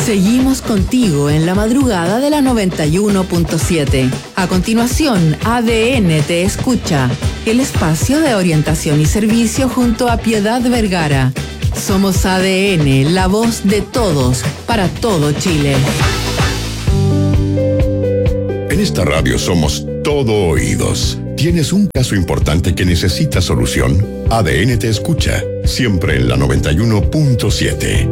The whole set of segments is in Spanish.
Seguimos contigo en la madrugada de la 91.7. A continuación, ADN te escucha, el espacio de orientación y servicio junto a Piedad Vergara. Somos ADN, la voz de todos, para todo Chile. En esta radio somos todo oídos. ¿Tienes un caso importante que necesita solución? ADN te escucha, siempre en la 91.7.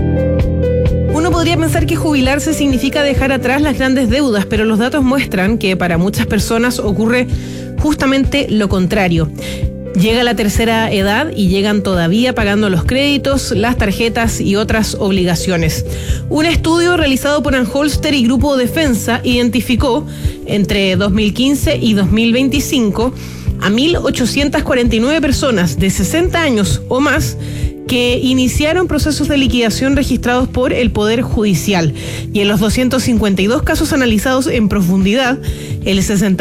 Uno podría pensar que jubilarse significa dejar atrás las grandes deudas, pero los datos muestran que para muchas personas ocurre justamente lo contrario. Llega la tercera edad y llegan todavía pagando los créditos, las tarjetas y otras obligaciones. Un estudio realizado por Anholster y Grupo Defensa identificó entre 2015 y 2025 a 1.849 personas de 60 años o más que iniciaron procesos de liquidación registrados por el Poder Judicial. Y en los 252 casos analizados en profundidad, el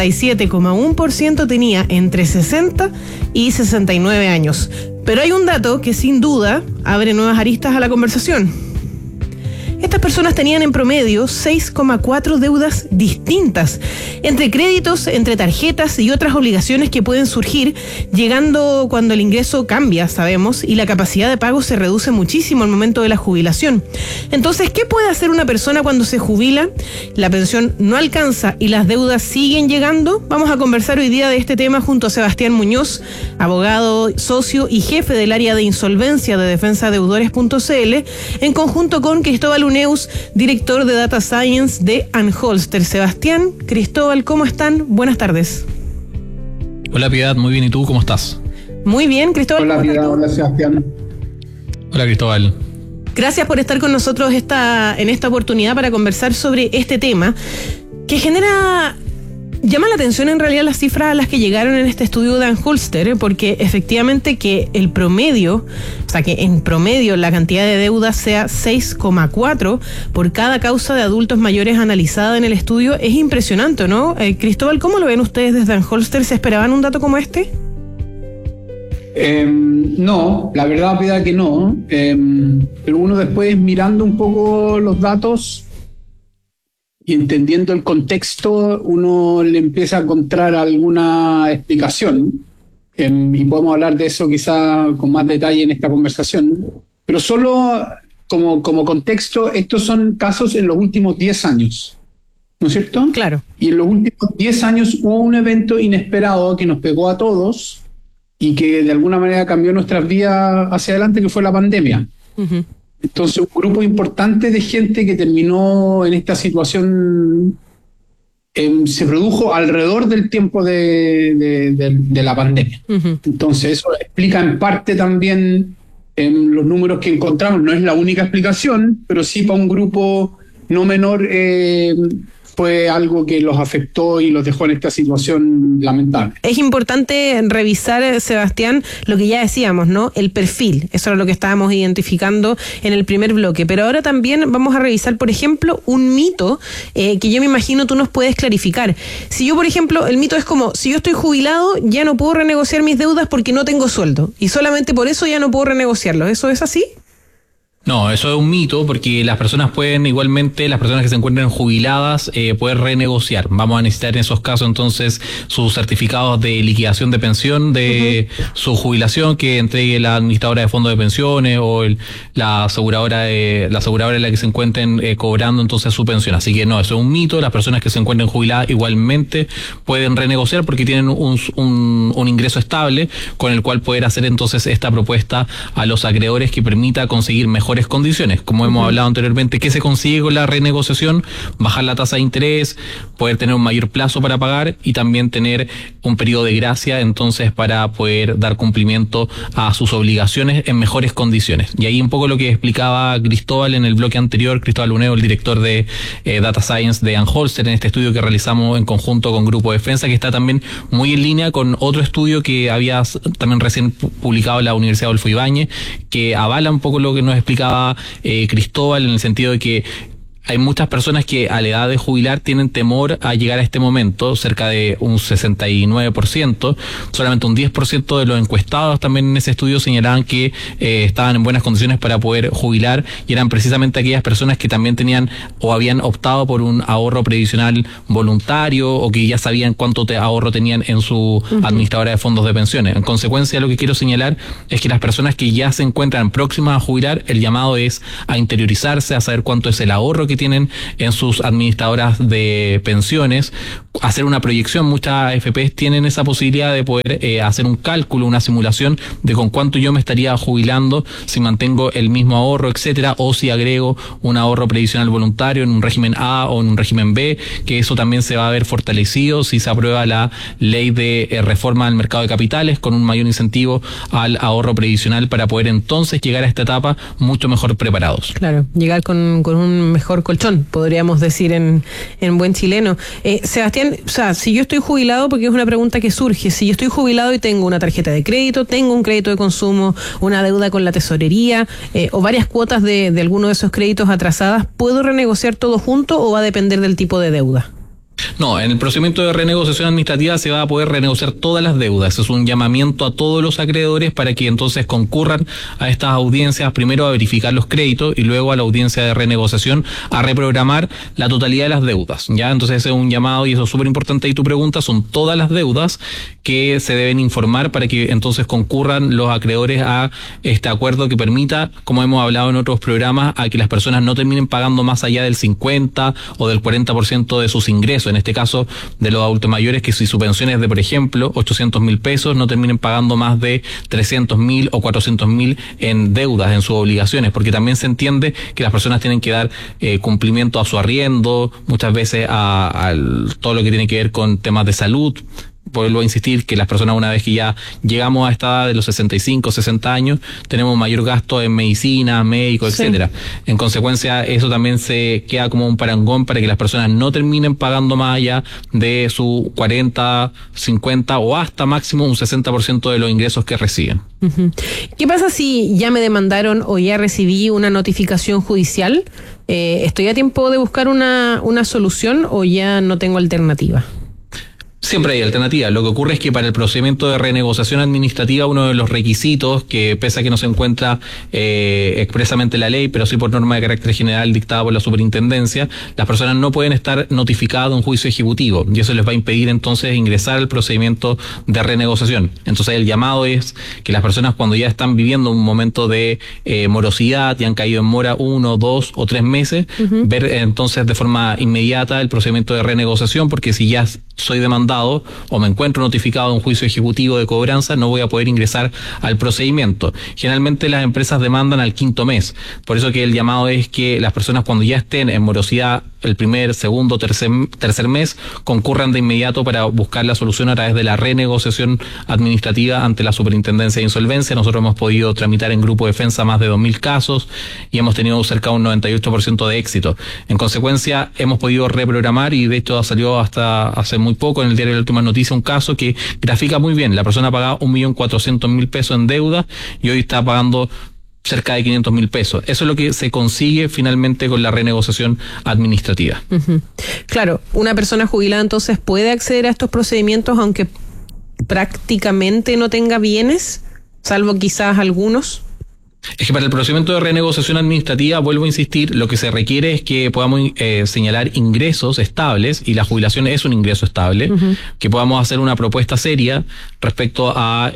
67,1% tenía entre 60 y 69 años. Pero hay un dato que sin duda abre nuevas aristas a la conversación. Estas personas tenían en promedio 6,4 deudas distintas, entre créditos, entre tarjetas y otras obligaciones que pueden surgir, llegando cuando el ingreso cambia, sabemos, y la capacidad de pago se reduce muchísimo al momento de la jubilación. Entonces, ¿qué puede hacer una persona cuando se jubila? La pensión no alcanza y las deudas siguen llegando. Vamos a conversar hoy día de este tema junto a Sebastián Muñoz, abogado, socio y jefe del área de insolvencia de defensadeudores.cl, en conjunto con Cristóbal Uneus, director de Data Science de Anholster. Sebastián, Cristóbal, ¿cómo están? Buenas tardes. Hola Piedad, muy bien. ¿Y tú cómo estás? Muy bien, Cristóbal. Hola Piedad, hola Sebastián. Hola Cristóbal. Gracias por estar con nosotros en esta oportunidad para conversar sobre este tema que llama la atención en realidad las cifras a las que llegaron en este estudio de Anholster, porque efectivamente que el promedio, o sea que en promedio la cantidad de deudas sea 6,4 por cada causa de adultos mayores analizada en el estudio, es impresionante, ¿no? Cristóbal, ¿cómo lo ven ustedes desde Anholster? ¿Se esperaban un dato como este? No, la verdad Piedad que no, pero uno después mirando un poco los datos y entendiendo el contexto, uno le empieza a encontrar alguna explicación, y podemos hablar de eso quizá con más detalle en esta conversación, pero solo como contexto, estos son casos en los últimos 10 años, ¿no es cierto? Claro. Y en los últimos 10 años hubo un evento inesperado que nos pegó a todos y que de alguna manera cambió nuestras vidas hacia adelante, que fue la pandemia. Uh-huh. Entonces, un grupo importante de gente que terminó en esta situación se produjo alrededor del tiempo de la pandemia. Uh-huh. Entonces, eso explica en parte también los números que encontramos. No es la única explicación, pero sí para un grupo no menor fue algo que los afectó y los dejó en esta situación lamentable. Es importante revisar, Sebastián, lo que ya decíamos, ¿no? El perfil, eso era lo que estábamos identificando en el primer bloque, pero ahora también vamos a revisar, por ejemplo, un mito que yo me imagino tú nos puedes clarificar. Si yo, por ejemplo, el mito es como, si yo estoy jubilado, ya no puedo renegociar mis deudas porque no tengo sueldo, y solamente por eso ya no puedo renegociarlos. ¿Eso es así? No, eso es un mito, porque las personas pueden igualmente, las personas que se encuentran jubiladas, poder renegociar. Vamos a necesitar en esos casos entonces sus certificados de liquidación de pensión de su jubilación que entregue la administradora de fondos de pensiones o la aseguradora en la que se encuentren cobrando entonces su pensión. Así que no, eso es un mito. Las personas que se encuentren jubiladas igualmente pueden renegociar porque tienen un ingreso estable con el cual poder hacer entonces esta propuesta a los acreedores que permita conseguir mejores condiciones. Como hemos hablado anteriormente, ¿qué se consigue con la renegociación? Bajar la tasa de interés, poder tener un mayor plazo para pagar y también tener un periodo de gracia entonces para poder dar cumplimiento a sus obligaciones en mejores condiciones. Y ahí un poco lo que explicaba Cristóbal en el bloque anterior, Cristóbal Uneo, el director de Data Science de Anholster, en este estudio que realizamos en conjunto con Grupo Defensa, que está también muy en línea con otro estudio que había también recién publicado en la Universidad Adolfo Ibáñez, que avala un poco lo que nos explica Cristóbal, en el sentido de que hay muchas personas que a la edad de jubilar tienen temor a llegar a este momento, cerca de un 69%, solamente un 10% de los encuestados también en ese estudio señalaban que estaban en buenas condiciones para poder jubilar, y eran precisamente aquellas personas que también tenían o habían optado por un ahorro previsional voluntario o que ya sabían cuánto ahorro tenían en su administradora de fondos de pensiones. En consecuencia, lo que quiero señalar es que las personas que ya se encuentran próximas a jubilar, el llamado es a interiorizarse, a saber cuánto es el ahorro que tienen en sus administradoras de pensiones, hacer una proyección. Muchas AFPs tienen esa posibilidad de poder hacer un cálculo, una simulación de con cuánto yo me estaría jubilando si mantengo el mismo ahorro, etcétera, o si agrego un ahorro previsional voluntario en un régimen A o en un régimen B, que eso también se va a ver fortalecido si se aprueba la ley de reforma del mercado de capitales, con un mayor incentivo al ahorro previsional para poder entonces llegar a esta etapa mucho mejor preparados. Claro, llegar con un mejor colchón, podríamos decir en buen chileno. Sebastián, o sea, si yo estoy jubilado, porque es una pregunta que surge, si yo estoy jubilado y tengo una tarjeta de crédito, tengo un crédito de consumo, una deuda con la tesorería o varias cuotas de alguno de esos créditos atrasadas, ¿puedo renegociar todo junto o va a depender del tipo de deuda? No, en el procedimiento de renegociación administrativa se va a poder renegociar todas las deudas. Es un llamamiento a todos los acreedores para que entonces concurran a estas audiencias, primero a verificar los créditos y luego a la audiencia de renegociación a reprogramar la totalidad de las deudas. Ya, entonces ese es un llamado y eso es súper importante. Y tu pregunta, son todas las deudas que se deben informar para que entonces concurran los acreedores a este acuerdo que permita, como hemos hablado en otros programas, a que las personas no terminen pagando más allá del 50 o del 40% de sus ingresos. En este caso, de los adultos mayores, que si su pensión es de, por ejemplo, 800.000 pesos, no terminen pagando más de 300.000 o 400.000 en deudas, en sus obligaciones, porque también se entiende que las personas tienen que dar cumplimiento a su arriendo, muchas veces a todo lo que tiene que ver con temas de salud. Vuelvo a insistir que las personas, una vez que ya llegamos a esta edad de los 65, 60 años, tenemos mayor gasto en medicina, médicos, etcétera. En consecuencia, eso también se queda como un parangón para que las personas no terminen pagando más allá de su 40, 50 o hasta máximo un 60% de los ingresos que reciben. ¿Qué pasa si ya me demandaron o ya recibí una notificación judicial? ¿Estoy a tiempo de buscar una solución o ya no tengo alternativa? Siempre hay alternativa. Lo que ocurre es que para el procedimiento de renegociación administrativa, uno de los requisitos, que pese a que no se encuentra expresamente en la ley, pero sí por norma de carácter general dictada por la superintendencia, las personas no pueden estar notificadas de un juicio ejecutivo y eso les va a impedir entonces ingresar al procedimiento de renegociación. Entonces el llamado es que las personas, cuando ya están viviendo un momento de morosidad y han caído en mora 1, 2 o 3 meses, ver entonces de forma inmediata el procedimiento de renegociación, porque si ya soy demandado o me encuentro notificado de un juicio ejecutivo de cobranza, no voy a poder ingresar al procedimiento. Generalmente las empresas demandan al 5.º mes, por eso que el llamado es que las personas, cuando ya estén en morosidad el primer, segundo, tercer mes, concurran de inmediato para buscar la solución a través de la renegociación administrativa ante la Superintendencia de Insolvencia. Nosotros hemos podido tramitar en Grupo Defensa más de 2.000 casos y hemos tenido cerca de un 98% de éxito. En consecuencia, hemos podido reprogramar, y de hecho salió hasta hace muy poco en el diario de la Última Noticia un caso que grafica muy bien. La persona pagaba 1.400.000 pesos en deuda y hoy está pagando cerca de 500.000 pesos. Eso es lo que se consigue finalmente con la renegociación administrativa. Claro, una persona jubilada entonces puede acceder a estos procedimientos aunque prácticamente no tenga bienes, salvo quizás algunos. Es que para el procedimiento de renegociación administrativa, vuelvo a insistir, lo que se requiere es que podamos señalar ingresos estables, y la jubilación es un ingreso estable, que podamos hacer una propuesta seria respecto a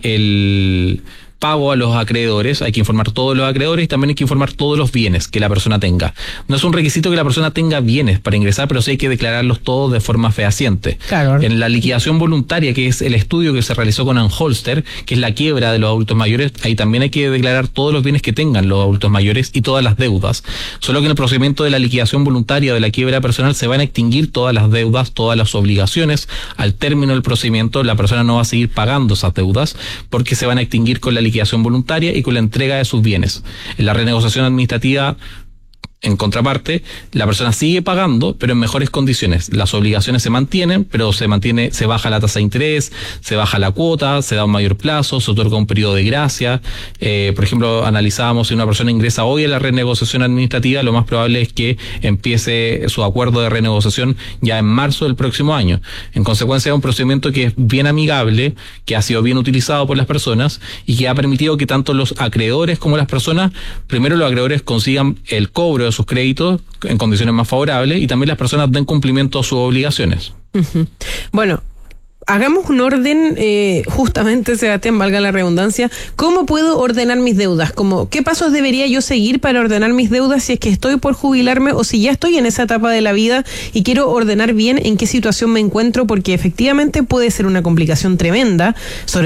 el pago a los acreedores. Hay que informar todos los acreedores y también hay que informar todos los bienes que la persona tenga. No es un requisito que la persona tenga bienes para ingresar, pero sí hay que declararlos todos de forma fehaciente. Claro. En la liquidación voluntaria, que es el estudio que se realizó con Anholster, que es la quiebra de los adultos mayores, ahí también hay que declarar todos los bienes que tengan los adultos mayores y todas las deudas. Solo que en el procedimiento de la liquidación voluntaria o de la quiebra personal se van a extinguir todas las deudas, todas las obligaciones. Al término del procedimiento, la persona no va a seguir pagando esas deudas porque se van a extinguir con la liquidación voluntaria y con la entrega de sus bienes. En la renegociación administrativa en contraparte, la persona sigue pagando, pero en mejores condiciones. Las obligaciones se mantienen, pero se baja la tasa de interés, se baja la cuota, se da un mayor plazo, se otorga un periodo de gracia. Por ejemplo, analizábamos si una persona ingresa hoy a la renegociación administrativa, lo más probable es que empiece su acuerdo de renegociación ya en marzo del próximo año. En consecuencia, es un procedimiento que es bien amigable, que ha sido bien utilizado por las personas y que ha permitido que tanto los acreedores como las personas, primero los acreedores consigan el cobro de sus créditos en condiciones más favorables y también las personas den cumplimiento a sus obligaciones. Uh-huh. Bueno, hagamos un orden, justamente, Sebastián, valga la redundancia. ¿Cómo puedo ordenar mis deudas? ¿Qué pasos debería yo seguir para ordenar mis deudas si es que estoy por jubilarme o si ya estoy en esa etapa de la vida y quiero ordenar bien en qué situación me encuentro? Porque efectivamente puede ser una complicación tremenda, sobre